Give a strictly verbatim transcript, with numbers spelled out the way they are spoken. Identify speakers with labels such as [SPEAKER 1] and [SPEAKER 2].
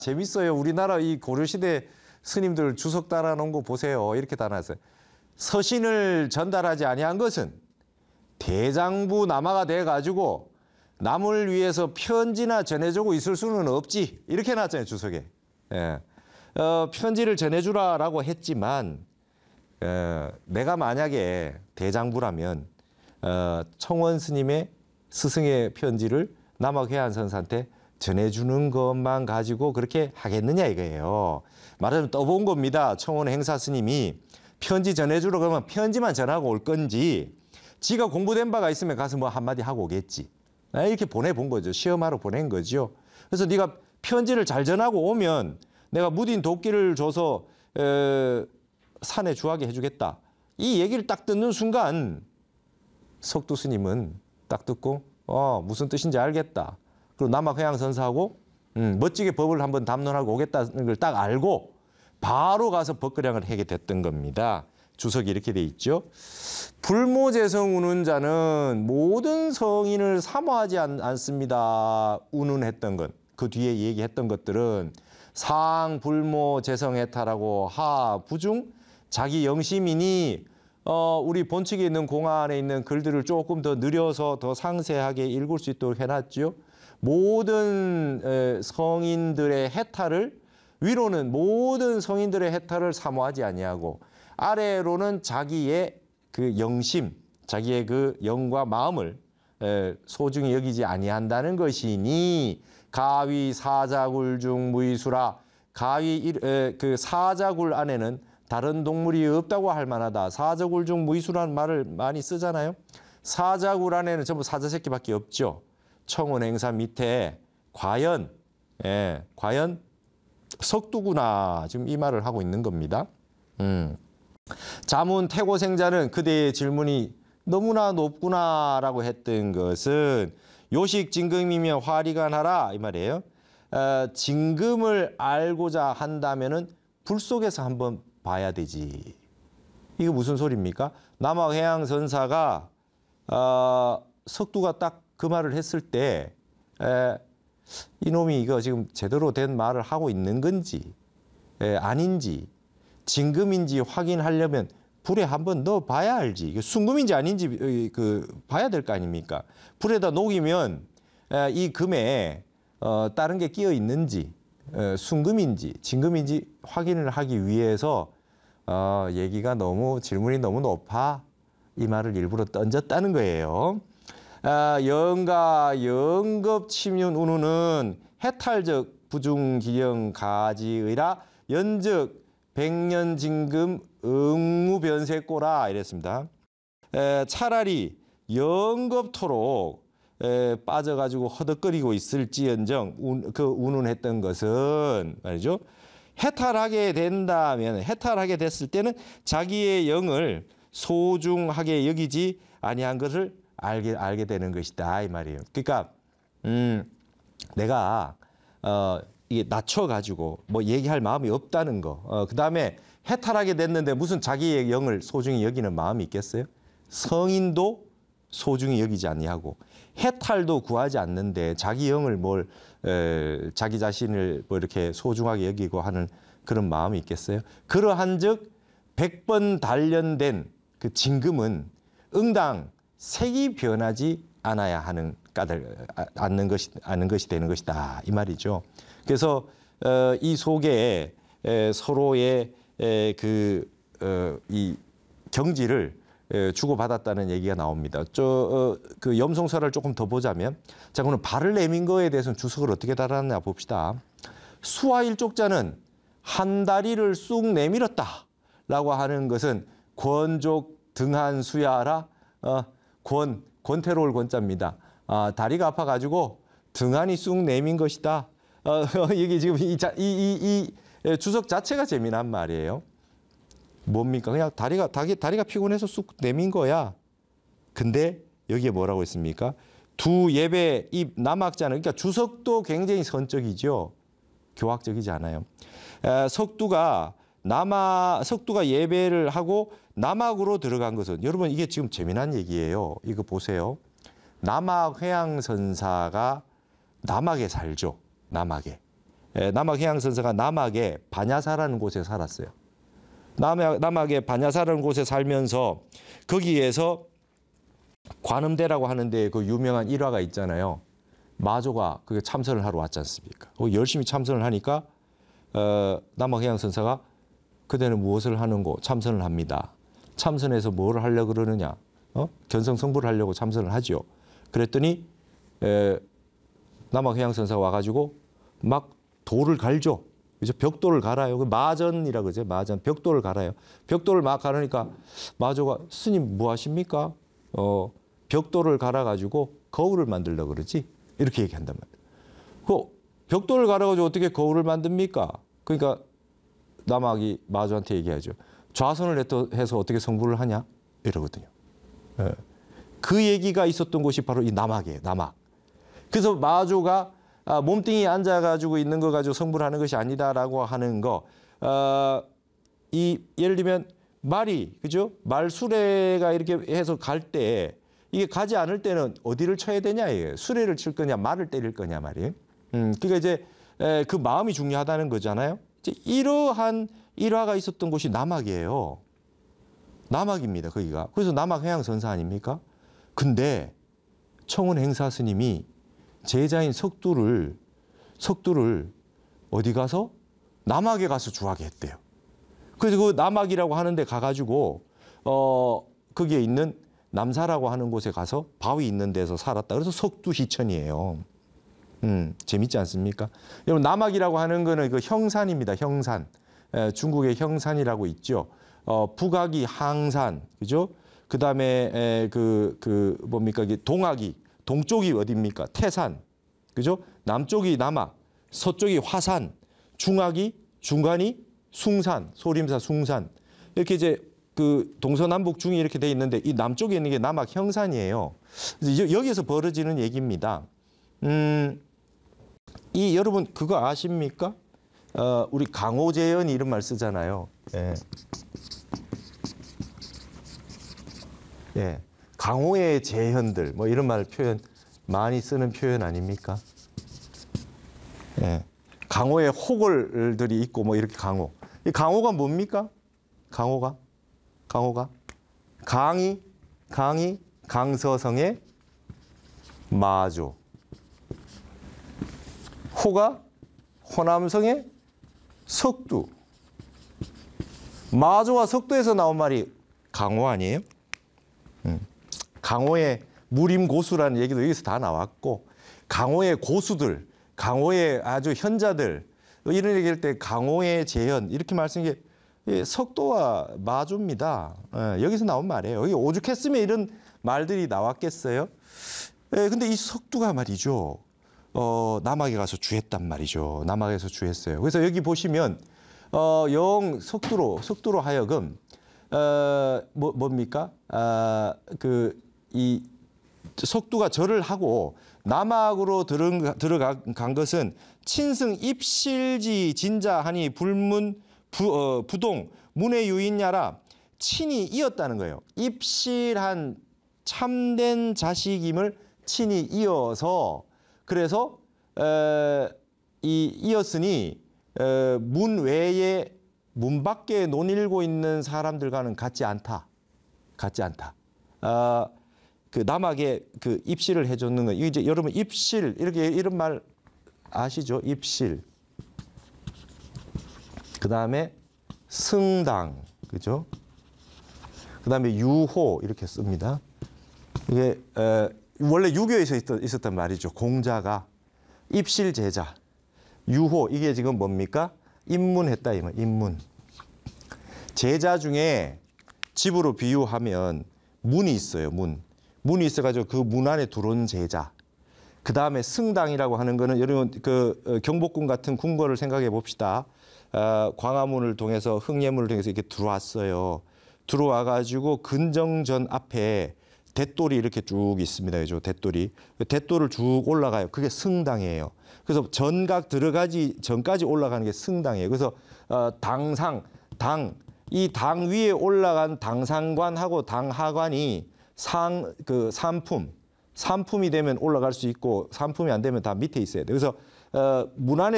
[SPEAKER 1] 재밌어요. 우리나라 이 고려시대 스님들 주석 달아놓은 거 보세요. 이렇게 달아놨어요. 서신을 전달하지 아니한 것은 대장부 남아가 돼가지고 남을 위해서 편지나 전해주고 있을 수는 없지. 이렇게 놨잖아요, 주석에. 예. 어, 편지를 전해주라라고 했지만 어, 내가 만약에 대장부라면 어, 청원 스님의 스승의 편지를 남학회안선사한테 전해주는 것만 가지고 그렇게 하겠느냐 이거예요. 말하자면 떠본 겁니다. 청원 행사 스님이 편지 전해주러 그러면 편지만 전하고 올 건지 지가 공부된 바가 있으면 가서 뭐 한마디 하고 오겠지. 이렇게 보내본 거죠. 시험하러 보낸 거죠. 그래서 네가 편지를 잘 전하고 오면 내가 무딘 도끼를 줘서 에, 산에 주하게 해주겠다. 이 얘기를 딱 듣는 순간 석두 스님은 딱 듣고 어 무슨 뜻인지 알겠다. 그리고 남학회양선사하고 음, 멋지게 법을 한번 담론하고 오겠다는 걸 딱 알고 바로 가서 법거량을 하게 됐던 겁니다. 주석이 이렇게 돼 있죠. 불모재성 우는 자는 모든 성인을 사모하지 않, 않습니다. 운운했던 것. 그 뒤에 얘기했던 것들은 상, 불모, 재성해탈하고 하, 부중, 자기 영심이니 어, 우리 본측에 있는 공화 안에 있는 글들을 조금 더 느려서 더 상세하게 읽을 수 있도록 해놨죠. 모든 에, 성인들의 해탈을 위로는 모든 성인들의 해탈을 사모하지 아니하고 아래로는 자기의 그 영심, 자기의 그 영과 마음을 에, 소중히 여기지 아니한다는 것이니 가위 사자굴 중 무이수라. 가위 에, 그 사자굴 안에는 다른 동물이 없다고 할 만하다. 사자굴 중 무이수라는 말을 많이 쓰잖아요. 사자굴 안에는 전부 사자 새끼밖에 없죠. 청원 행사 밑에 과연, 예, 과연 석두구나. 지금 이 말을 하고 있는 겁니다. 음. 자문 태고생자는 그대의 질문이 너무나 높구나라고 했던 것은 요식 징금이며 화리간하라 이 말이에요. 어, 징금을 알고자 한다면은 불 속에서 한번 봐야 되지. 이거 무슨 소리입니까? 남학회양선사가 어, 석두가 딱 그 말을 했을 때 에, 이놈이 이거 지금 제대로 된 말을 하고 있는 건지 에, 아닌지 징금인지 확인하려면 불에 한번 넣어 봐야 알지. 이게 순금인지 아닌지 그 봐야 될 거 아닙니까? 불에다 녹이면 에, 이 금에 어, 다른 게 끼어 있는지 에, 순금인지 징금인지 확인을 하기 위해서 어, 얘기가 너무 질문이 너무 높아 이 말을 일부러 던졌다는 거예요. 아, 영가 영급 침윤 운우는 해탈적 부중기령 가지의라 연적 백년 징금 응무변세꼬라 이랬습니다. 에, 차라리 영겁토록 에, 빠져가지고 허덕거리고 있을지언정 운, 그 운운했던 것은 말이죠. 해탈하게 된다면 해탈하게 됐을 때는 자기의 영을 소중하게 여기지 아니한 것을 알게 알게 되는 것이다 이 말이에요. 그러니까 음, 내가 어, 이게 낮춰가지고 뭐 얘기할 마음이 없다는 거. 어, 그 다음에 해탈하게 됐는데 무슨 자기의 영을 소중히 여기는 마음이 있겠어요? 성인도 소중히 여기지 아니하고 해탈도 구하지 않는데 자기 영을 뭘 에, 자기 자신을 뭐 이렇게 소중하게 여기고 하는 그런 마음이 있겠어요? 그러한즉 백 번 단련된 그 징금은 응당 색이 변하지 않아야 하는 까닭 않는 것이 않는 것이 되는 것이다 이 말이죠. 그래서 어, 이 속에 에, 서로의 그 이 경지를 에, 주고받았다는 얘기가 나옵니다. 저 그 어, 염송설을 조금 더 보자면, 자 그럼 발을 내민 거에 대해서는 주석을 어떻게 달았나 봅시다. 수화일족자는 한 다리를 쑥 내밀었다라고 하는 것은 권족 등한 수야라. 어, 권, 권태로울 권자입니다. 아, 다리가 아파가지고 등한이 쑥 내민 것이다. 어, 이게 지금 이, 이, 이, 이 주석 자체가 재미난 말이에요. 뭡니까? 그냥 다리가, 다리, 다리가 피곤해서 쑥 내민 거야. 근데 여기에 뭐라고 했습니까? 두 예배, 이 남학자는, 그러니까 주석도 굉장히 선적이죠. 교학적이지 않아요. 에, 석두가 남학, 석두가 예배를 하고 남학으로 들어간 것은, 여러분 이게 지금 재미난 얘기예요. 이거 보세요. 남학 회양선사가 남학에 살죠. 남학에. 남학해양선사가 남학의 반야사라는 곳에 살았어요. 남학, 남학의 반야사라는 곳에 살면서 거기에서 관음대라고 하는데 그 유명한 일화가 있잖아요. 마조가 그게 참선을 하러 왔지 않습니까? 열심히 참선을 하니까 어, 남학해양선사가 그대는 무엇을 하는고 참선을 합니다. 참선해서 뭘 하려고 그러느냐? 어? 견성성불을 하려고 참선을 하죠. 그랬더니 에, 남학해양선사가 와가지고 막 돌을 갈죠. 그죠? 벽돌을 갈아요. 마전이라고 그러죠. 마전. 벽돌을 갈아요. 벽돌을 막 갈으니까 마조가 스님 뭐 하십니까? 어, 벽돌을 갈아가지고 거울을 만들려고 그러지. 이렇게 얘기한단 말이에요. 그 벽돌을 갈아가지고 어떻게 거울을 만듭니까? 그러니까 남학이 마조한테 얘기하죠. 좌선을 해서 어떻게 성불을 하냐? 이러거든요. 예. 그 얘기가 있었던 곳이 바로 이 남학이에요. 남학. 그래서 마조가 아, 몸뚱이 앉아가지고 있는 거 가지고 성불하는 것이 아니다라고 하는 거. 어, 이 예를 들면 말이 그죠? 말 수레가 이렇게 해서 갈 때 이게 가지 않을 때는 어디를 쳐야 되냐 이게 수레를 칠 거냐 말을 때릴 거냐 말이에요. 음, 그러니까 이제 에, 그 마음이 중요하다는 거잖아요. 이제 이러한 일화가 있었던 곳이 남학이에요. 남학입니다. 거기가. 그래서 남학해양선사 아닙니까? 근데 청운 행사 스님이 제자인 석두를 석두를 어디 가서 남학에 가서 주하게 했대요. 그래서 그 남학이라고 하는데 가가지고 어 거기에 있는 남사라고 하는 곳에 가서 바위 있는 데서 살았다. 그래서 석두희천이에요. 음 재밌지 않습니까? 여러분 남학이라고 하는 거는 그 형산입니다. 형산. 에, 중국의 형산이라고 있죠. 어 북학이 항산, 그죠? 그 다음에 그 그 뭡니까? 동학이 동쪽이 어디입니까? 태산, 그죠? 남쪽이 남학, 서쪽이 화산, 중학이 중간이 숭산, 소림사 숭산. 이렇게 이제 그 동서남북 중이 이렇게 돼 있는데 이 남쪽에 있는 게 남학 형산이에요. 그래서 여기에서 벌어지는 얘기입니다. 음, 이 여러분 그거 아십니까? 어, 우리 강호재연이 이런 말 쓰잖아요. 예. 예. 강호의 재현들 뭐 이런 말 표현 많이 쓰는 표현 아닙니까? 예. 강호의 호걸들이 있고 뭐 이렇게 강호. 이 강호가 뭡니까? 강호가 강호가 강이 강이 강서성의 마조. 호가 호남성의 석두. 마조와 석두에서 나온 말이 강호 아니에요? 음. 강호의 무림고수라는 얘기도 여기서 다 나왔고 강호의 고수들, 강호의 아주 현자들 이런 얘기할 때 강호의 재현 이렇게 말씀한 게 석도와 마조입니다. 예, 여기서 나온 말이에요. 여기 오죽했으면 이런 말들이 나왔겠어요? 예, 근데 이 석두가 말이죠. 어, 남학에 가서 주했단 말이죠. 남학에서 주했어요. 그래서 여기 보시면 어, 영 석두로 석두로 하여금 어, 뭐 뭡니까? 아, 그 이 석두가 절을 하고 남학으로 들은, 들어간 것은 친승 입실지 진자하니 불문 부, 어, 부동 문의 유인야라 친히 이었다는 거예요. 입실한 참된 자식임을 친히 이어서 그래서 에, 이 이었으니 에, 문 외에 문 밖에 논일고 있는 사람들과는 같지 않다. 같지 않다. 아, 그 남학에 그 입실을 해줬는 거. 이제 여러분 입실 이렇게 이런 말 아시죠? 입실. 그 다음에 승당, 그죠? 그 다음에 유호 이렇게 씁니다. 이게 에, 원래 유교에서 있었, 있었단 말이죠. 공자가 입실 제자, 유호 이게 지금 뭡니까? 입문했다 이 말. 입문. 제자 중에 집으로 비유하면 문이 있어요. 문. 문이 있어가지고 그 문 안에 들어온 제자. 그 다음에 승당이라고 하는 거는 여러분 그 경복궁 같은 궁궐을 생각해 봅시다. 어, 광화문을 통해서 흥예문을 통해서 이렇게 들어왔어요. 들어와가지고 근정전 앞에 대돌이 이렇게 쭉 있습니다. 그죠? 대돌이. 대돌을 쭉 올라가요. 그게 승당이에요. 그래서 전각 들어가지 전까지 올라가는 게 승당이에요. 그래서 어, 당상, 당, 이 당 위에 올라간 당상관하고 당하관이 상, 그 상품, 상품이 되면 올라갈 수 있고 상품이 안 되면 다 밑에 있어야 돼요. 그래서 어, 문 안에